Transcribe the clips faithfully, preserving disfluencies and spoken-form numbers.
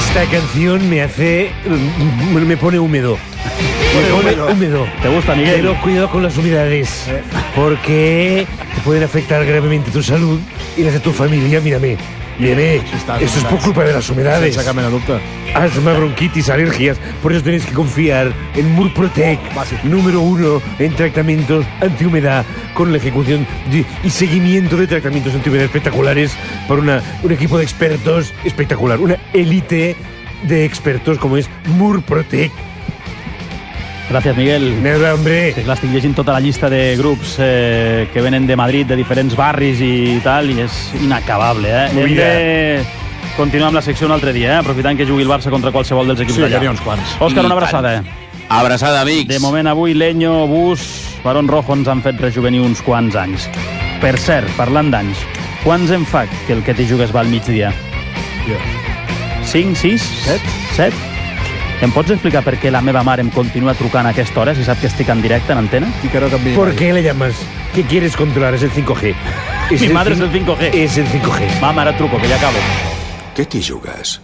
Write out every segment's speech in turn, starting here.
Esta canción me hace... me pone húmedo. Me pone húmedo. ¿Te gusta, Miguel? Pero cuidado con las humedades, porque te pueden afectar gravemente tu salud y las de tu familia. Mírame, mírame. Esto es por culpa de las humedades. Sácame la duda. Asma, bronquitis, alergias. Por eso tenéis que confiar en Murprotec, número uno en tratamientos antihumedad, con la ejecución de, y seguimiento de tratamientos antihumedad espectaculares por una, un equipo de expertos espectacular, una élite de expertos como es Murprotec. Gràcies, Miguel. Nada, hombre. Sí, clar, estic llegint tota la llista de grups eh, que venen de Madrid, de diferents barris i tal, i és inacabable, eh? Hem de continuar amb la secció un altre dia, eh? Aprofitant que jugui el Barça contra qualsevol dels equips sí, d'allà. Sí, uns quants. Òscar, una abraçada. Eh? Abraçada, amics. De moment, avui, Leño, Bus, Barón Rojo ens han fet rejuvenir uns quants anys. Per cert, parlant d'anys, quants en fa que el que t'hi jugues va al migdia? cinc, sis, set, set? Em pots explicar per què la meva mare em continua trucant a aquesta hora si sap que estic en directe en antena? Y que no también. ¿Por qué le llamas? ¿Qué quieres controlar? Es el cinco G. Mi madre es el cinco G. Es el cinco G. Mama, ara truco, que ja acabo. Què t'hi jugues?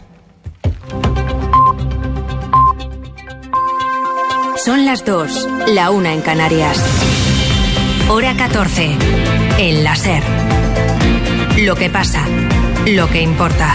Son las dos, la una en Canarias. Hora catorce. En la SER. Lo que pasa, lo que importa.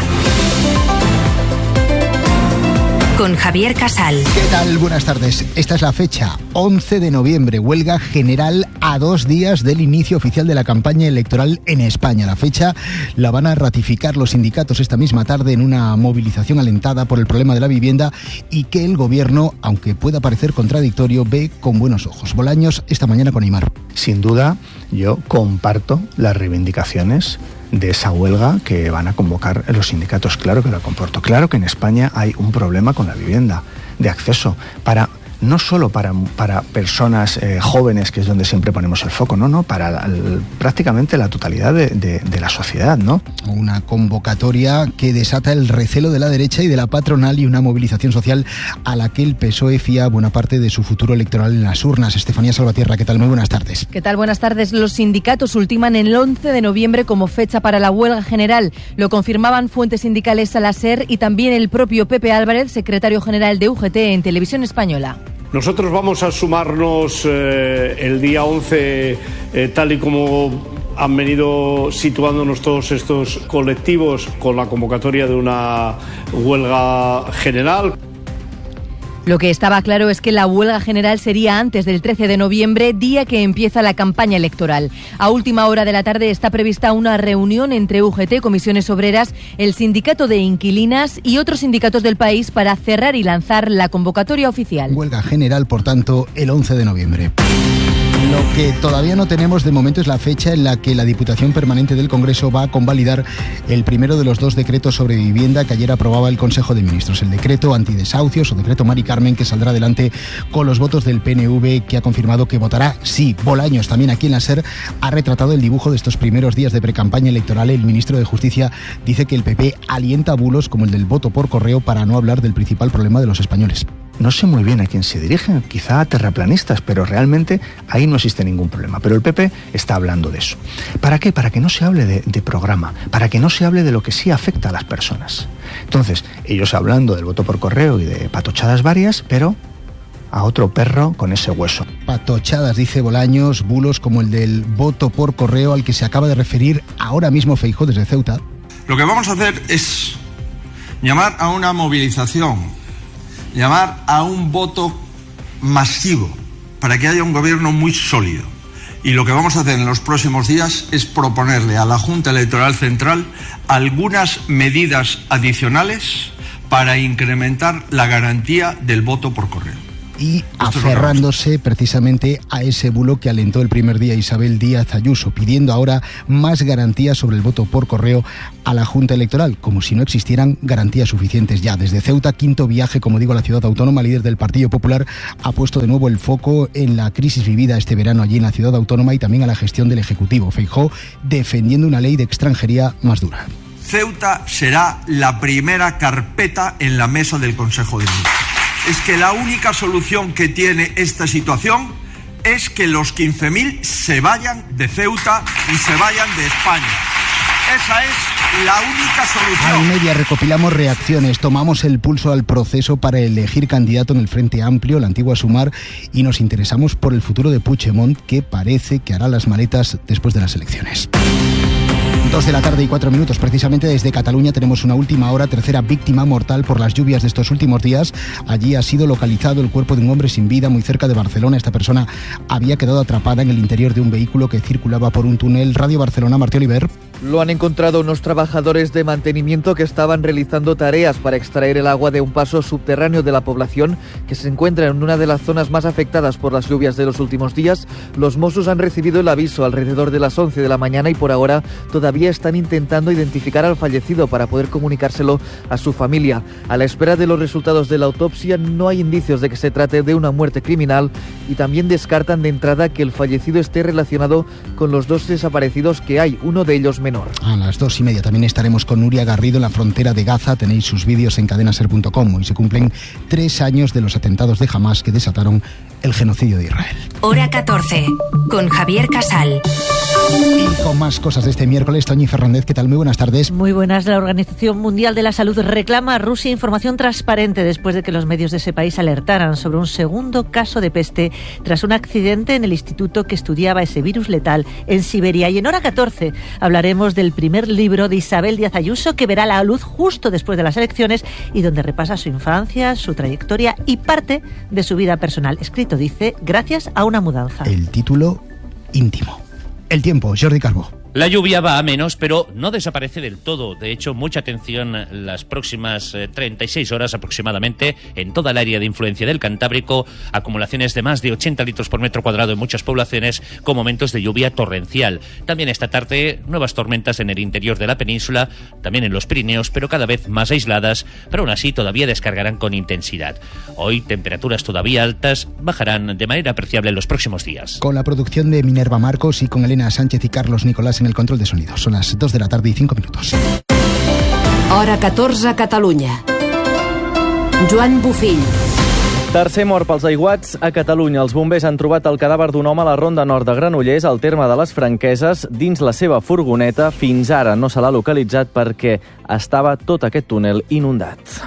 Con Javier Casal. ¿Qué tal? Buenas tardes. Esta es la fecha, once de noviembre, huelga general a dos días del inicio oficial de la campaña electoral en España. La fecha la van a ratificar los sindicatos esta misma tarde en una movilización alentada por el problema de la vivienda y que el gobierno, aunque pueda parecer contradictorio, ve con buenos ojos. Bolaños, esta mañana con Aimar. Sin duda, yo comparto las reivindicaciones de esa huelga que van a convocar los sindicatos. Claro que lo comporto. Claro que en España hay un problema con la vivienda, de acceso, para no solo para, para personas eh, jóvenes, que es donde siempre ponemos el foco, no, no, para la, el, prácticamente la totalidad de, de, de la sociedad, ¿no? Una convocatoria que desata el recelo de la derecha y de la patronal y una movilización social a la que el P S O E fía buena parte de su futuro electoral en las urnas. Estefanía Salvatierra, ¿qué tal? Muy buenas tardes. ¿Qué tal? Buenas tardes. Los sindicatos ultiman el once de noviembre como fecha para la huelga general. Lo confirmaban fuentes sindicales a la SER y también el propio Pepe Álvarez, secretario general de U G T en Televisión Española. Nosotros vamos a sumarnos eh, el día once, eh, tal y como han venido situándonos todos estos colectivos con la convocatoria de una huelga general. Lo que estaba claro es que la huelga general sería antes del trece de noviembre, día que empieza la campaña electoral. A última hora de la tarde está prevista una reunión entre U G T, Comisiones Obreras, el Sindicato de Inquilinas y otros sindicatos del país para cerrar y lanzar la convocatoria oficial. Huelga general, por tanto, el once de noviembre. Lo que todavía no tenemos de momento es la fecha en la que la Diputación Permanente del Congreso va a convalidar el primero de los dos decretos sobre vivienda que ayer aprobaba el Consejo de Ministros. El decreto antidesahucios o decreto Mari Carmen, que saldrá adelante con los votos del P N V, que ha confirmado que votará sí. Bolaños, también aquí en la SER, ha retratado el dibujo de estos primeros días de precampaña electoral. El ministro de Justicia dice que el P P alienta bulos como el del voto por correo, para no hablar del principal problema de los españoles. No sé muy bien a quién se dirigen, quizá a terraplanistas, pero realmente ahí no existe ningún problema. Pero el P P está hablando de eso. ¿Para qué? Para que no se hable de, de programa, para que no se hable de lo que sí afecta a las personas. Entonces, ellos hablando del voto por correo y de patochadas varias, pero a otro perro con ese hueso. Patochadas, dice Bolaños, bulos como el del voto por correo al que se acaba de referir ahora mismo Feijóo desde Ceuta. Lo que vamos a hacer es llamar a una movilización, llamar a un voto masivo para que haya un gobierno muy sólido. Y lo que vamos a hacer en los próximos días es proponerle a la Junta Electoral Central algunas medidas adicionales para incrementar la garantía del voto por correo. Y aferrándose precisamente a ese bulo que alentó el primer día Isabel Díaz Ayuso, pidiendo ahora más garantías sobre el voto por correo a la Junta Electoral, como si no existieran garantías suficientes ya. Desde Ceuta, quinto viaje, como digo, a la ciudad autónoma, líder del Partido Popular ha puesto de nuevo el foco en la crisis vivida este verano allí en la ciudad autónoma y también a la gestión del Ejecutivo. Feijóo defendiendo una ley de extranjería más dura. Ceuta será la primera carpeta en la mesa del Consejo de Ministros. Es que la única solución que tiene esta situación es que los quince mil se vayan de Ceuta y se vayan de España. Esa es la única solución. Al media recopilamos reacciones, tomamos el pulso al proceso para elegir candidato en el Frente Amplio, la antigua Sumar, y nos interesamos por el futuro de Puigdemont, que parece que hará las maletas después de las elecciones. Dos de la tarde y cuatro minutos. Precisamente desde Cataluña tenemos una última hora, tercera víctima mortal por las lluvias de estos últimos días. Allí ha sido localizado el cuerpo de un hombre sin vida muy cerca de Barcelona. Esta persona había quedado atrapada en el interior de un vehículo que circulaba por un túnel. Radio Barcelona, Martí Oliver. Lo han encontrado unos trabajadores de mantenimiento que estaban realizando tareas para extraer el agua de un paso subterráneo de la población que se encuentra en una de las zonas más afectadas por las lluvias de los últimos días. Los Mossos han recibido el aviso alrededor de las once de la mañana y por ahora todavía están intentando identificar al fallecido para poder comunicárselo a su familia. A la espera de los resultados de la autopsia no hay indicios de que se trate de una muerte criminal y también descartan de entrada que el fallecido esté relacionado con los dos desaparecidos que hay, uno de ellos menor. A las dos y media también estaremos con Nuria Garrido en la frontera de Gaza. Tenéis sus vídeos en cadena ser punto com. Hoy se cumplen tres años de los atentados de Hamás que desataron el genocidio de Israel. Hora catorce, con Javier Casal. Y con más cosas de este miércoles, Toñi Fernández, ¿qué tal? Muy buenas tardes. Muy buenas. La Organización Mundial de la Salud reclama a Rusia información transparente después de que los medios de ese país alertaran sobre un segundo caso de peste tras un accidente en el instituto que estudiaba ese virus letal en Siberia. Y en Hora catorce hablaremos del primer libro de Isabel Díaz Ayuso, que verá la luz justo después de las elecciones y donde repasa su infancia, su trayectoria y parte de su vida personal. Escrito, dice, gracias a una mudanza. El título íntimo. El tiempo, Jordi Calvo. La lluvia va a menos, pero no desaparece del todo. De hecho, mucha atención las próximas eh, treinta y seis horas aproximadamente en toda el área de influencia del Cantábrico. Acumulaciones de más de ochenta litros por metro cuadrado en muchas poblaciones con momentos de lluvia torrencial. También esta tarde nuevas tormentas en el interior de la península, también en los Pirineos, pero cada vez más aisladas, pero aún así todavía descargarán con intensidad. Hoy temperaturas todavía altas bajarán de manera apreciable en los próximos días. Con la producción de Minerva Marcos y con Elena Sánchez y Carlos Nicolás en el control de sonido. Son las dos de la tarde y cinco minutos. Hora catorze, Catalunya. Joan Bufill. Tercer mort pels aiguats a Catalunya. Els bombers han trobat el cadàver d'un home a la ronda nord de Granollers, al terme de les Franqueses, dins la seva furgoneta. Fins ara no se l'ha localitzat perquè estava tot aquest túnel inundat.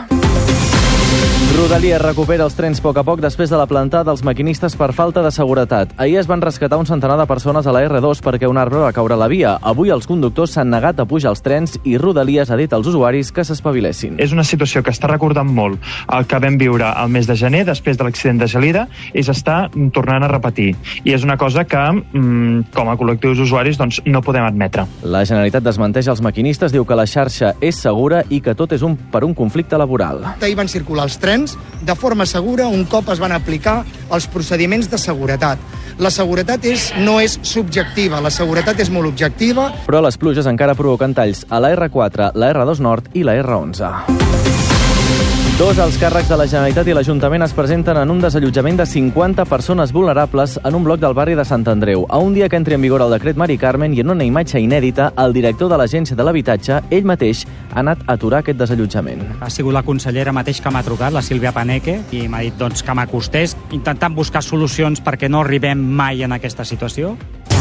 Rodalies recupera els trens a poc a poc després de la plantada dels maquinistes per falta de seguretat. Ahir es van rescatar un centenar de persones a la erre dos perquè un arbre va caure a la via. Avui els conductors s'han negat a pujar als trens i Rodalies ha dit als usuaris que s'espavilessin. És una situació que està recordant molt el que vam viure al mes de gener, després de l'accident de Gelida, és estar tornant a repetir. I és una cosa que, com a col·lectius d'usuaris, doncs, no podem admetre. La Generalitat desmenteix els maquinistes, diu que la xarxa és segura i que tot és un per un conflicte laboral. Ahir van circular els trens de forma segura un cop es van aplicar els procediments de seguretat. La seguretat és, no és subjectiva, la seguretat és molt objectiva. Però les pluges encara provoquen talls a la erre quatre, la erre dos Nord i la erre onze. Dos alts càrrecs de la Generalitat i l'Ajuntament es presenten en un desallotjament de cinquanta persones vulnerables en un bloc del barri de Sant Andreu. A un dia que entri en vigor el decret Mari Carmen i en una imatge inèdita, el director de l'Agència de l'Habitatge, ell mateix, ha anat a aturar aquest desallotjament. Ha sigut la consellera mateix que m'ha trucat, la Sílvia Paneque, i m'ha dit doncs, que m'acostés, intentant buscar solucions perquè no arribem mai en aquesta situació.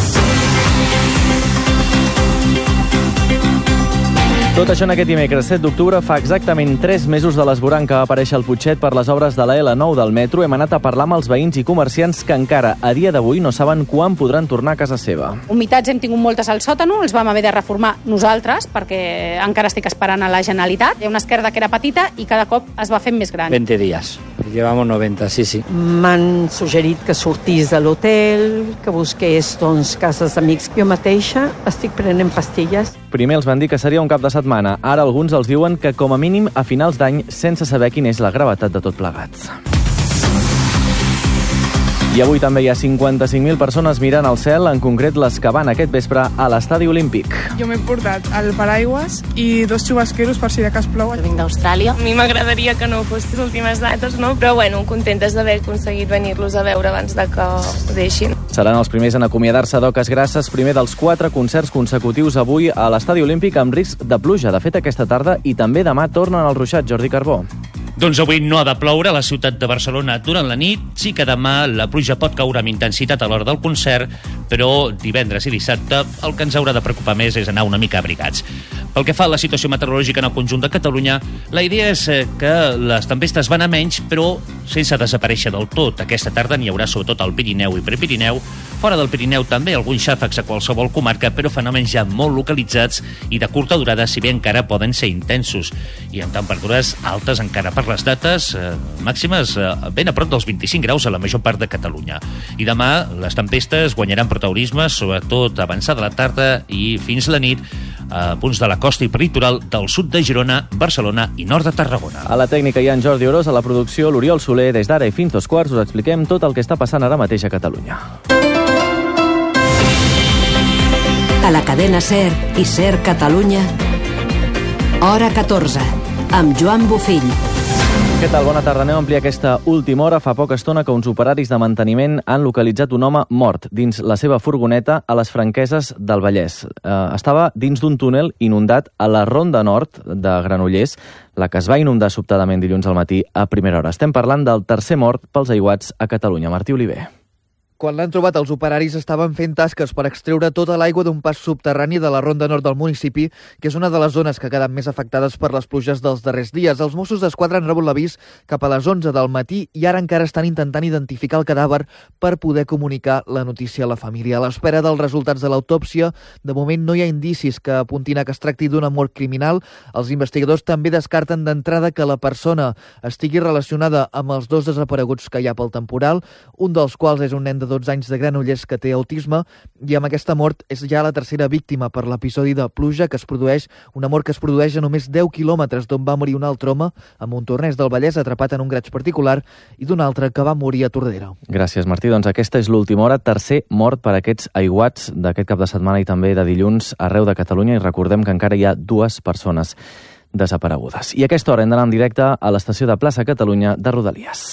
Tot això en aquest dimecres set d'octubre fa exactament tres mesos de l'esborrany que va aparèixer al Putxet per les obres de la ele nou del metro. Hem anat a parlar amb els veïns i comerciants que encara a dia d'avui no saben quan podran tornar a casa seva. Humitats hem tingut moltes al sòtano, els vam haver de reformar nosaltres perquè encara estic esperant a la Generalitat. Hi ha una esquerda que era petita i cada cop es va fent més gran. veinte días. Llevamos noventa, sí, sí. M'han suggerit que sortís de l'hotel, que busqués doncs, cases d'amics. Jo mateixa estic prenent pastilles. Primer els van dir que seria un cap de setmana. Ara alguns els diuen que com a mínim a finals d'any sense saber quina és la gravetat de tot plegat. I avui també hi ha cinquanta-cinc mil persones mirant al cel, en concret les que van aquest vespre a l'Estadi Olímpic. Jo m'he portat el paraigües i dos xubasqueros per si de cas plou. Vinc d'Austràlia. A mi m'agradaria que no fos les últimes dates, no? Però bueno, contentes d'haver aconseguit venir-los a veure abans de que ho deixin. Seran els primers en acomiadar-se d'Oques Grasses, primer dels quatre concerts consecutius avui a l'Estadi Olímpic amb risc de pluja. De fet, aquesta tarda i també demà tornen al ruixat. Jordi Carbó. Doncs avui no ha de ploure a la ciutat de Barcelona durant la nit. Sí que demà la pluja pot caure amb intensitat a l'hora del concert, però divendres i dissabte el que ens haurà de preocupar més és anar una mica abrigats. Pel que fa a la situació meteorològica en el conjunt de Catalunya, la idea és que les tempestes van a menys, però sense desaparèixer del tot. Aquesta tarda n'hi haurà sobretot al Pirineu i Prepirineu. Fora del Pirineu també alguns xàfecs a qualsevol comarca, però fenòmens ja molt localitzats i de curta durada, si bé encara poden ser intensos. I amb temperatures altes encara per les dates eh, màximes eh, ben a prop dels vint-i-cinc graus a la major part de Catalunya. I demà les tempestes guanyaran protagonisme, sobretot avançada la tarda i fins la nit, a punts de la costa i peritoral del sud de Girona, Barcelona i nord de Tarragona. A la tècnica hi ha en Jordi Orós, a la producció l'Oriol Soler. Des d'ara i fins dos quarts us expliquem tot el que està passant ara mateix a Catalunya. A la cadena SER i SER Catalunya, hora catorze, amb Joan Bofill. Què tal? Bona tarda. Anem a ampliar aquesta última hora. Fa poca estona que uns operaris de manteniment han localitzat un home mort dins la seva furgoneta a les Franqueses del Vallès. Eh, estava dins d'un túnel inundat a la Ronda Nord de Granollers, la que es va inundar sobtadament dilluns al matí a primera hora. Estem parlant del tercer mort pels aiguats a Catalunya. Martí Oliver. Quan l'han trobat, els operaris estaven fent tasques per extreure tota l'aigua d'un pas subterrani de la Ronda Nord del municipi, que és una de les zones que queden més afectades per les pluges dels darrers dies. Els Mossos d'Esquadra han rebut l'avís cap a les onze del matí i ara encara estan intentant identificar el cadàver per poder comunicar la notícia a la família. A l'espera dels resultats de l'autòpsia, de moment no hi ha indicis que apuntin a que es tracti d'una mort criminal. Els investigadors també descarten d'entrada que la persona estigui relacionada amb els dos desapareguts que hi ha pel temporal, un dels quals és un nen de dotze anys de Granollers que té autisme, i amb aquesta mort és ja la tercera víctima per l'episodi de pluja que es produeix, una mort que es produeix a només deu quilòmetres d'on va morir un altre home a Montornès del Vallès atrapat en un graig particular i d'un altre que va morir a Tordera. Gràcies, Martí. Doncs aquesta és l'última hora, tercer mort per aquests aiguats d'aquest cap de setmana i també de dilluns arreu de Catalunya, i recordem que encara hi ha dues persones desaparegudes. I a aquesta hora hem d'anar en directe a l'estació de Plaça Catalunya de Rodalies.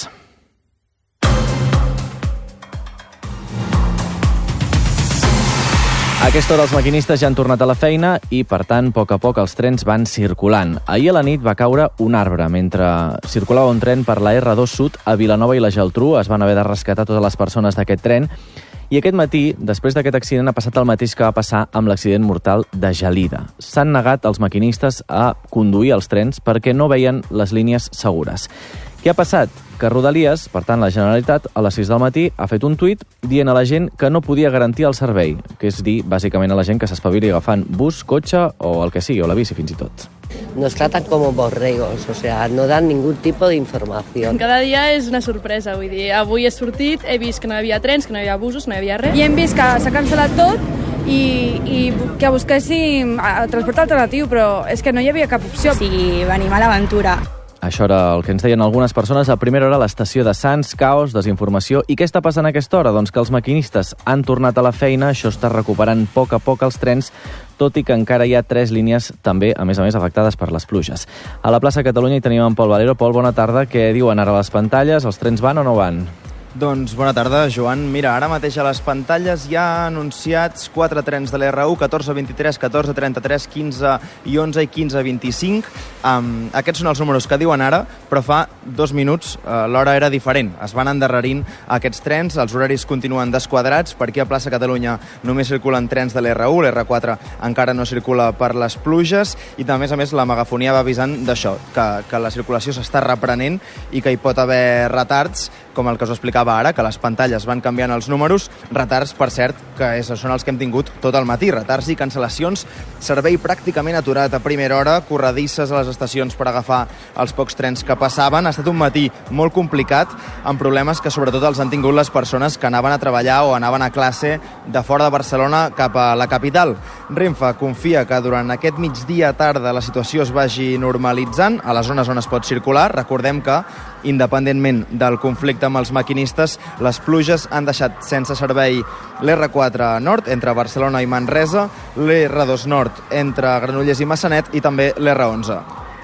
A aquesta hora els maquinistes ja han tornat a la feina i, per tant, a poc a poc els trens van circulant. Ahir a la nit va caure un arbre. Mentre circulava un tren per la erre dos Sud a Vilanova i la Geltrú, es van haver de rescatar totes les persones d'aquest tren. I aquest matí, després d'aquest accident, ha passat el mateix que va passar amb l'accident mortal de Gelida. S'han negat els maquinistes a conduir els trens perquè no veien les línies segures. Què ha passat? Que Rodalies, per tant la Generalitat, a les sis del matí ha fet un tuit dient a la gent que no podia garantir el servei, que és dir, bàsicament, a la gent que s'espavili agafant bus, cotxe o el que sigui, o la bici fins i tot. Nos tratan como borregos, o sea, no dan ningún tipo de información. Cada dia és una sorpresa, vull dir, avui he sortit, he vist que no hi havia trens, que no hi havia busos, no hi havia res, i hem vist que s'ha cancel·lat tot i, i que busquéssim transport alternatiu, però és que no hi havia cap opció. Sí, venim a l'aventura. Això era el que ens deien algunes persones a primera hora a l'estació de Sants, caos, desinformació. I què està passant a aquesta hora? Doncs que els maquinistes han tornat a la feina, això està recuperant a poc a poc els trens, tot i que encara hi ha tres línies també, a més a més, afectades per les pluges. A la plaça Catalunya hi tenim en Pol Valero. Pol, bona tarda. Què diuen ara a les pantalles? Els trens van o no van? Doncs bona tarda, Joan. Mira, ara mateix a les pantalles hi ha anunciats quatre trens de l'erre u, catorze vint-i-tres, catorze trenta-tres, quinze i onze i quinze vint-i-cinc. Um, aquests són els números que diuen ara, però fa dos minuts uh, l'hora era diferent. Es van endarrerint aquests trens, els horaris continuen desquadrats. Per aquí a plaça Catalunya només circulen trens de l'erre u, l'erre quatre encara no circula per les pluges, i també, a més a més, la megafonia va avisant d'això, que, que la circulació s'està reprenent i que hi pot haver retards, com el que us explicava ara, que les pantalles van canviant els números, retards, per cert, que és, són els que hem tingut tot el matí, retards i cancel·lacions, servei pràcticament aturat a primera hora, corredisses a les estacions per agafar els pocs trens que passaven. Ha estat un matí molt complicat, amb problemes que sobretot els han tingut les persones que anaven a treballar o anaven a classe de fora de Barcelona cap a la capital. Renfe confia que durant aquest migdia tarda la situació es vagi normalitzant a les zones on es pot circular. Recordem que, independentment del conflicte amb els maquinistes, les pluges han deixat sense servei l'erre quatre Nord entre Barcelona i Manresa, l'erre dos Nord entre Granollers i Massanet i també l'erre onze.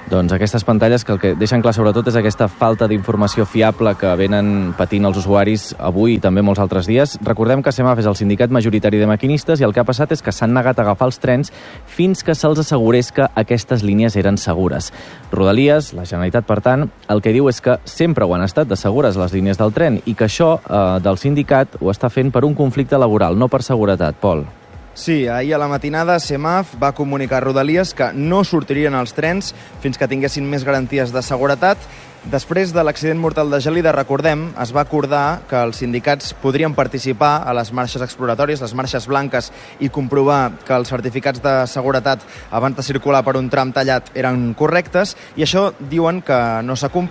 Doncs aquestes pantalles que el que deixen clar sobretot és aquesta falta d'informació fiable que venen patint els usuaris avui i també molts altres dies. Recordem que Semaf és el sindicat majoritari de maquinistes i el que ha passat és que s'han negat a agafar els trens fins que se'ls assegurés que aquestes línies eren segures. Rodalies, la Generalitat, per tant, el que diu és que sempre ho han estat de segures les línies del tren i que això eh, del sindicat ho està fent per un conflicte laboral, no per seguretat. Pol. Sí, ahir a la matinada Semaf va comunicar a Rodalies que no sortirien els trens fins que tinguessin més garanties de seguretat. Després de l'accident mortal de Gelida, recordem, es va acordar que els sindicats podrien participar a les marxes exploratòries, les marxes blanques, i comprovar que els certificats de seguretat abans de circular per un tram tallat eren correctes, i això diuen que no s'ha complert.